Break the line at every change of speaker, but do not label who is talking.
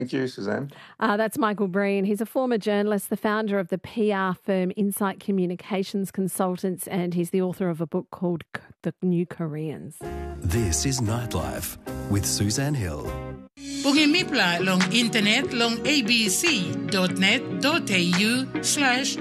Thank you, Suzanne.
That's Michael Breen. He's a former journalist, the founder of the PR firm Insight Communications Consultants, and he's the author of a book called The New Koreans.
This is Nightlife with Suzanne Hill.
Pungimipla long internet long abc.net.au/